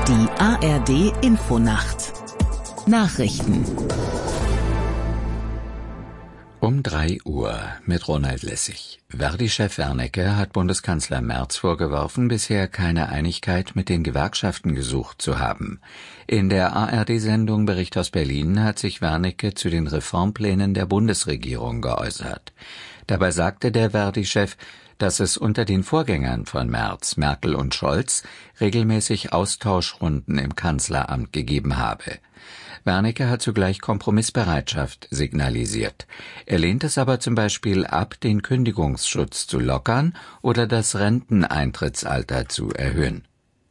Die ARD Infonacht Nachrichten Um 3 Uhr mit Ronald Lessig. Verdi-Chef Wernicke hat Bundeskanzler Merz vorgeworfen, bisher keine Einigkeit mit den Gewerkschaften gesucht zu haben. In der ARD-Sendung Bericht aus Berlin hat sich Wernicke zu den Reformplänen der Bundesregierung geäußert. Dabei sagte der Verdi-Chef, dass es unter den Vorgängern von Merz, Merkel und Scholz regelmäßig Austauschrunden im Kanzleramt gegeben habe. Wernicke hat zugleich Kompromissbereitschaft signalisiert. Er lehnt es aber zum Beispiel ab, den Kündigungsschutz zu lockern oder das Renteneintrittsalter zu erhöhen.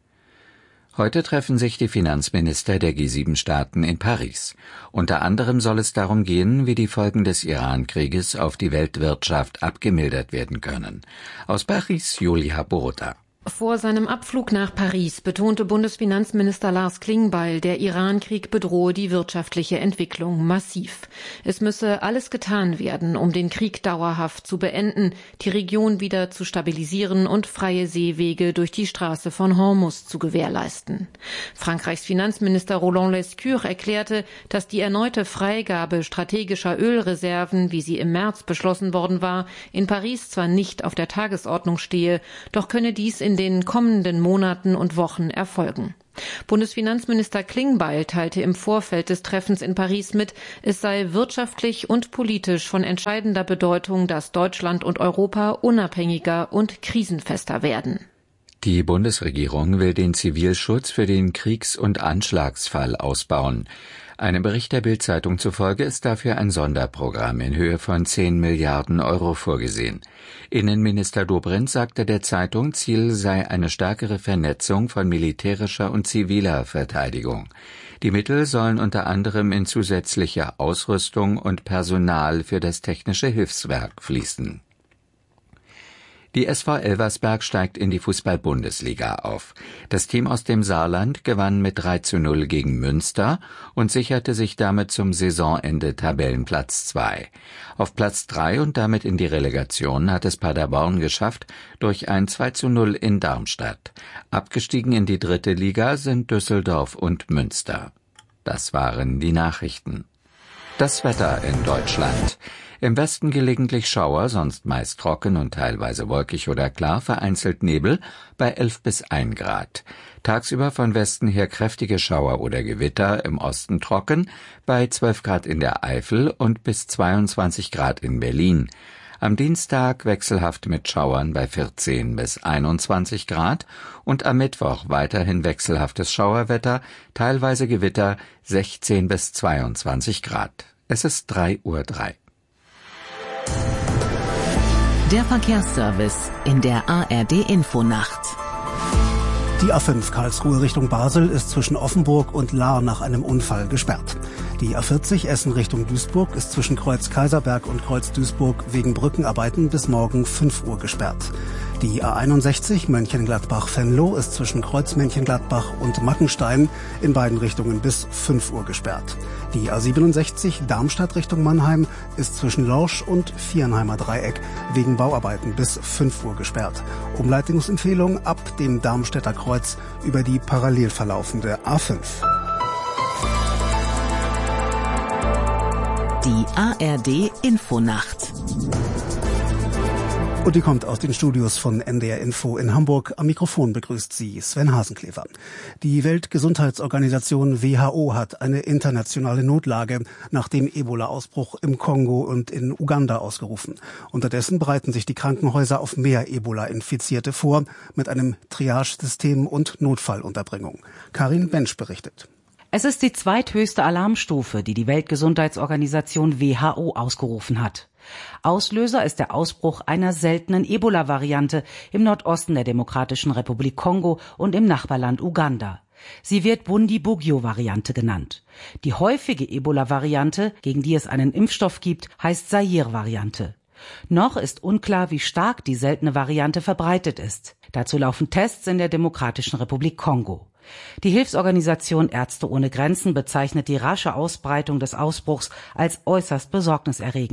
Heute treffen sich die Finanzminister der G7-Staaten in Paris. Unter anderem soll es darum gehen, wie die Folgen des Iran-Krieges auf die Weltwirtschaft abgemildert werden können. Aus Paris, Julia Boroda. Vor seinem Abflug nach Paris betonte Bundesfinanzminister Lars Klingbeil, der Iran-Krieg bedrohe die wirtschaftliche Entwicklung massiv. Es müsse alles getan werden, um den Krieg dauerhaft zu beenden, die Region wieder zu stabilisieren und freie Seewege durch die Straße von Hormuz zu gewährleisten. Frankreichs Finanzminister Roland Lescure erklärte, dass die erneute Freigabe strategischer Ölreserven, wie sie im März beschlossen worden war, in Paris zwar nicht auf der Tagesordnung stehe, doch könne dies in den kommenden Monaten und Wochen erfolgen. Bundesfinanzminister Klingbeil teilte im Vorfeld des Treffens in Paris mit, es sei wirtschaftlich und politisch von entscheidender Bedeutung, dass Deutschland und Europa unabhängiger und krisenfester werden. Die Bundesregierung will den Zivilschutz für den Kriegs- und Anschlagsfall ausbauen. Einem Bericht der Bild-Zeitung zufolge ist dafür ein Sonderprogramm in Höhe von 10 Milliarden Euro vorgesehen. Innenminister Dobrindt sagte der Zeitung, Ziel sei eine stärkere Vernetzung von militärischer und ziviler Verteidigung. Die Mittel sollen unter anderem in zusätzliche Ausrüstung und Personal für das Technische Hilfswerk fließen. Die SV Elversberg steigt in die Fußball-Bundesliga auf. Das Team aus dem Saarland gewann mit 3:0 gegen Münster und sicherte sich damit zum Saisonende Tabellenplatz 2. Auf Platz 3 und damit in die Relegation hat es Paderborn geschafft durch ein 2:0 in Darmstadt. Abgestiegen in die 3. Liga sind Düsseldorf und Münster. Das waren die Nachrichten. Das Wetter in Deutschland. Im Westen gelegentlich Schauer, sonst meist trocken und teilweise wolkig oder klar, vereinzelt Nebel bei 11 bis 1 Grad. Tagsüber von Westen her kräftige Schauer oder Gewitter, im Osten trocken, bei 12 Grad in der Eifel und bis 22 Grad in Berlin. Am Dienstag wechselhaft mit Schauern bei 14 bis 21 Grad und am Mittwoch weiterhin wechselhaftes Schauerwetter, teilweise Gewitter 16 bis 22 Grad. Es ist 3:03 Uhr. Der Verkehrsservice in der ARD Infonacht. Die A5 Karlsruhe Richtung Basel ist zwischen Offenburg und Lahr nach einem Unfall gesperrt. Die A40 Essen Richtung Duisburg ist zwischen Kreuz Kaiserberg und Kreuz Duisburg wegen Brückenarbeiten bis morgen 5 Uhr gesperrt. Die A61 Mönchengladbach-Venlo ist zwischen Kreuz Mönchengladbach und Mackenstein in beiden Richtungen bis 5 Uhr gesperrt. Die A67 Darmstadt Richtung Mannheim ist zwischen Lorsch und Viernheimer Dreieck wegen Bauarbeiten bis 5 Uhr gesperrt. Umleitungsempfehlung ab dem Darmstädter Kreuz über die parallel verlaufende A5. Die ARD Infonacht. Und die kommt aus den Studios von NDR Info in Hamburg. Am Mikrofon begrüßt sie Sven Hasenklever. Die Weltgesundheitsorganisation WHO hat eine internationale Notlage nach dem Ebola-Ausbruch im Kongo und in Uganda ausgerufen. Unterdessen bereiten sich die Krankenhäuser auf mehr Ebola-Infizierte vor, mit einem Triage-System und Notfallunterbringung. Karin Bensch berichtet. Es ist die zweithöchste Alarmstufe, die die Weltgesundheitsorganisation WHO ausgerufen hat. Auslöser ist der Ausbruch einer seltenen Ebola-Variante im Nordosten der Demokratischen Republik Kongo und im Nachbarland Uganda. Sie wird Bundibugyo-Variante genannt. Die häufige Ebola-Variante, gegen die es einen Impfstoff gibt, heißt Zaire-Variante. Noch ist unklar, wie stark die seltene Variante verbreitet ist. Dazu laufen Tests in der Demokratischen Republik Kongo. Die Hilfsorganisation Ärzte ohne Grenzen bezeichnet die rasche Ausbreitung des Ausbruchs als äußerst besorgniserregend.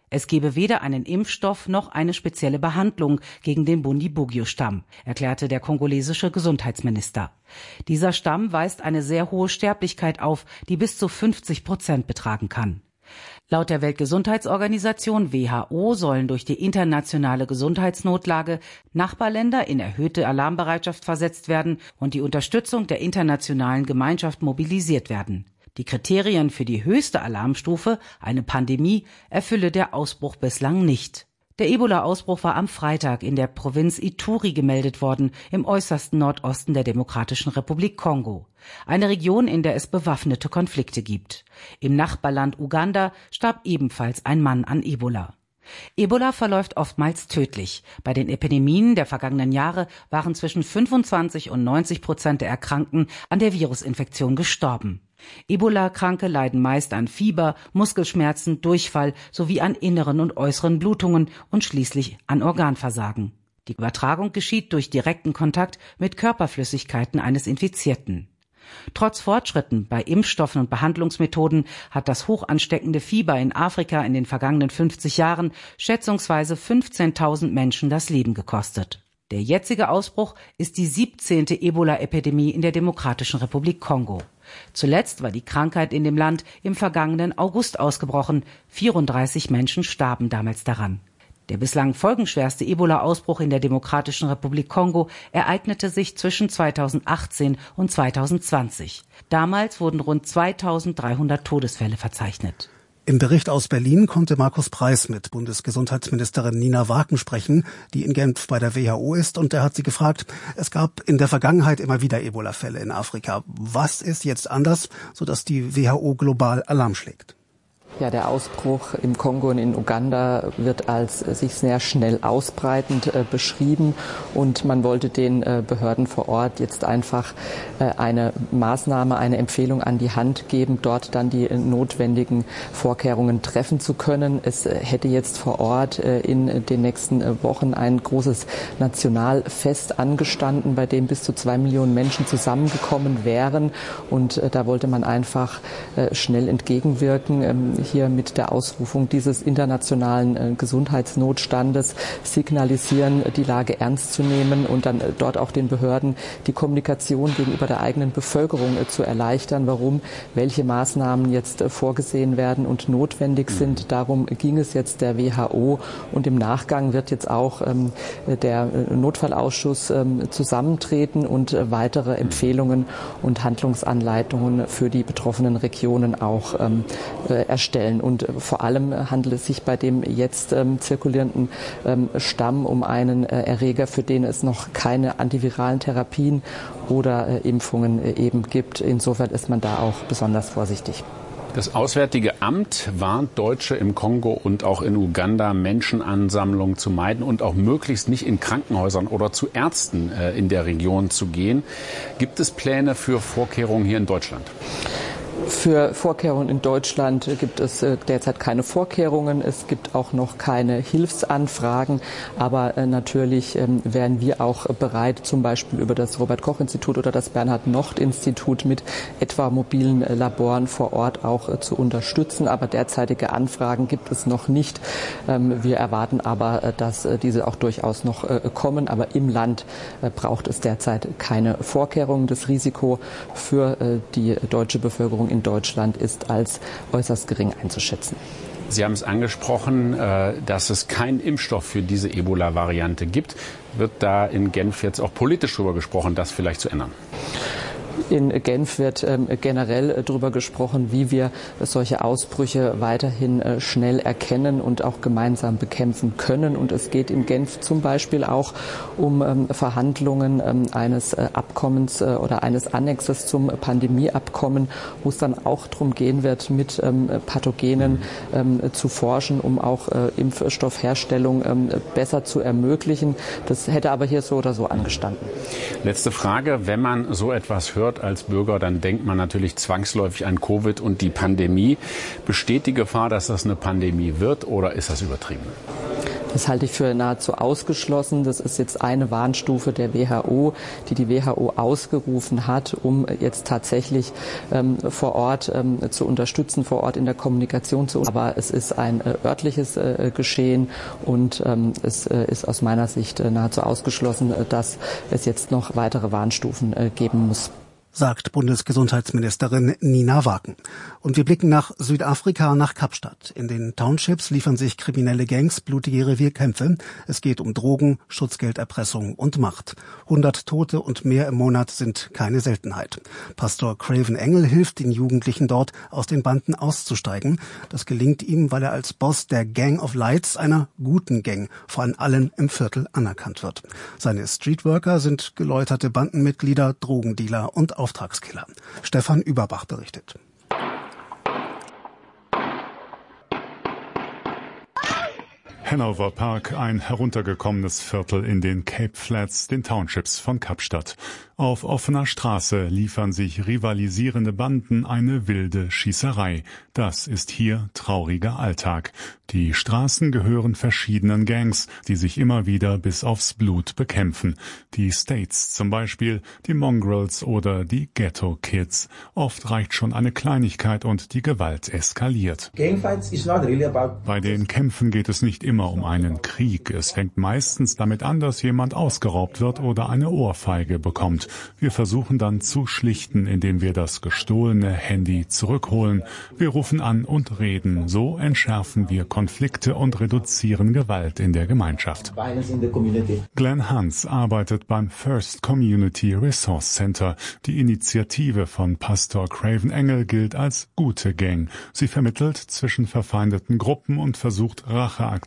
Es gebe weder einen Impfstoff noch eine spezielle Behandlung gegen den Bundibugyo-Stamm, erklärte der kongolesische Gesundheitsminister. Dieser Stamm weist eine sehr hohe Sterblichkeit auf, die bis zu 50% betragen kann. Laut der Weltgesundheitsorganisation WHO sollen durch die internationale Gesundheitsnotlage Nachbarländer in erhöhte Alarmbereitschaft versetzt werden und die Unterstützung der internationalen Gemeinschaft mobilisiert werden. Die Kriterien für die höchste Alarmstufe, eine Pandemie, erfülle der Ausbruch bislang nicht. Der Ebola-Ausbruch war am Freitag in der Provinz Ituri gemeldet worden, im äußersten Nordosten der Demokratischen Republik Kongo. Eine Region, in der es bewaffnete Konflikte gibt. Im Nachbarland Uganda starb ebenfalls ein Mann an Ebola. Ebola verläuft oftmals tödlich. Bei den Epidemien der vergangenen Jahre waren zwischen 25% und 90% der Erkrankten an der Virusinfektion gestorben. Ebola-Kranke leiden meist an Fieber, Muskelschmerzen, Durchfall sowie an inneren und äußeren Blutungen und schließlich an Organversagen. Die Übertragung geschieht durch direkten Kontakt mit Körperflüssigkeiten eines Infizierten. Trotz Fortschritten bei Impfstoffen und Behandlungsmethoden hat das hoch ansteckende Fieber in Afrika in den vergangenen 50 Jahren schätzungsweise 15.000 Menschen das Leben gekostet. Der jetzige Ausbruch ist die 17. Ebola-Epidemie in der Demokratischen Republik Kongo. Zuletzt war die Krankheit in dem Land im vergangenen August ausgebrochen. 34 Menschen starben damals daran. Der bislang folgenschwerste Ebola-Ausbruch in der Demokratischen Republik Kongo ereignete sich zwischen 2018 und 2020. Damals wurden rund 2.300 Todesfälle verzeichnet. Im Bericht aus Berlin konnte Markus Preis mit Bundesgesundheitsministerin Nina Waken sprechen, die in Genf bei der WHO ist. Und er hat sie gefragt, es gab in der Vergangenheit immer wieder Ebola-Fälle in Afrika. Was ist jetzt anders, sodass die WHO global Alarm schlägt? Ja, der Ausbruch im Kongo und in Uganda wird als sich sehr schnell ausbreitend beschrieben und man wollte den Behörden vor Ort jetzt einfach eine Maßnahme, eine Empfehlung an die Hand geben, dort dann die notwendigen Vorkehrungen treffen zu können. Es hätte jetzt vor Ort in den nächsten Wochen ein großes Nationalfest angestanden, bei dem bis zu 2 Millionen Menschen zusammengekommen wären und da wollte man einfach schnell entgegenwirken. Hier mit der Ausrufung dieses internationalen Gesundheitsnotstandes signalisieren, die Lage ernst zu nehmen und dann dort auch den Behörden die Kommunikation gegenüber der eigenen Bevölkerung zu erleichtern, warum welche Maßnahmen jetzt vorgesehen werden und notwendig sind. Darum ging es jetzt der WHO und im Nachgang wird jetzt auch der Notfallausschuss zusammentreten und weitere Empfehlungen und Handlungsanleitungen für die betroffenen Regionen auch erstellen. Und vor allem handelt es sich bei dem jetzt zirkulierenden Stamm um einen Erreger, für den es noch keine antiviralen Therapien oder Impfungen eben gibt. Insofern ist man da auch besonders vorsichtig. Das Auswärtige Amt warnt Deutsche im Kongo und auch in Uganda, Menschenansammlungen zu meiden und auch möglichst nicht in Krankenhäusern oder zu Ärzten in der Region zu gehen. Gibt es Pläne für Vorkehrungen hier in Deutschland? Für Vorkehrungen in Deutschland gibt es derzeit keine Vorkehrungen. Es gibt auch noch keine Hilfsanfragen. Aber natürlich wären wir auch bereit, zum Beispiel über das Robert-Koch-Institut oder das Bernhard-Nocht-Institut mit etwa mobilen Laboren vor Ort auch zu unterstützen. Aber derzeitige Anfragen gibt es noch nicht. Wir erwarten aber, dass diese auch durchaus noch kommen. Aber im Land braucht es derzeit keine Vorkehrungen. Das Risiko für die deutsche Bevölkerung in Deutschland ist als äußerst gering einzuschätzen. Sie haben es angesprochen, dass es keinen Impfstoff für diese Ebola-Variante gibt. Wird da in Genf jetzt auch politisch darüber gesprochen, das vielleicht zu ändern? In Genf wird generell darüber gesprochen, wie wir solche Ausbrüche weiterhin schnell erkennen und auch gemeinsam bekämpfen können. Und es geht in Genf zum Beispiel auch um Verhandlungen eines Abkommens oder eines Annexes zum Pandemieabkommen, wo es dann auch darum gehen wird, mit Pathogenen zu forschen, um auch Impfstoffherstellung besser zu ermöglichen. Das hätte aber hier so oder so angestanden. Letzte Frage. Wenn man so etwas hört als Bürger, dann denkt man natürlich zwangsläufig an Covid und die Pandemie. Besteht die Gefahr, dass das eine Pandemie wird oder ist das übertrieben? Das halte ich für nahezu ausgeschlossen. Das ist jetzt eine Warnstufe der WHO, die WHO ausgerufen hat, um jetzt tatsächlich vor Ort zu unterstützen, vor Ort in der Kommunikation zu. Aber es ist ein örtliches Geschehen und es ist aus meiner Sicht nahezu ausgeschlossen, dass es jetzt noch weitere Warnstufen geben muss, sagt Bundesgesundheitsministerin Nina Waken. Und wir blicken nach Südafrika, nach Kapstadt. In den Townships liefern sich kriminelle Gangs blutige Revierkämpfe. Es geht um Drogen, Schutzgelderpressung und Macht. 100 Tote und mehr im Monat sind keine Seltenheit. Pastor Craven Engel hilft den Jugendlichen dort, aus den Banden auszusteigen. Das gelingt ihm, weil er als Boss der Gang of Lights, einer guten Gang, von allen im Viertel anerkannt wird. Seine Streetworker sind geläuterte Bandenmitglieder, Drogendealer und Auftragskiller. Stefan Überbach berichtet. Hanover Park, ein heruntergekommenes Viertel in den Cape Flats, den Townships von Kapstadt. Auf offener Straße liefern sich rivalisierende Banden eine wilde Schießerei. Das ist hier trauriger Alltag. Die Straßen gehören verschiedenen Gangs, die sich immer wieder bis aufs Blut bekämpfen. Die States zum Beispiel, die Mongrels oder die Ghetto Kids. Oft reicht schon eine Kleinigkeit und die Gewalt eskaliert. Bei den Kämpfen geht es nicht immer um einen Krieg. Es fängt meistens damit an, dass jemand ausgeraubt wird oder eine Ohrfeige bekommt. Wir versuchen dann zu schlichten, indem wir das gestohlene Handy zurückholen. Wir rufen an und reden. So entschärfen wir Konflikte und reduzieren Gewalt in der Gemeinschaft. Glenn Hans arbeitet beim First Community Resource Center. Die Initiative von Pastor Craven Engel gilt als gute Gang. Sie vermittelt zwischen verfeindeten Gruppen und versucht Racheaktionen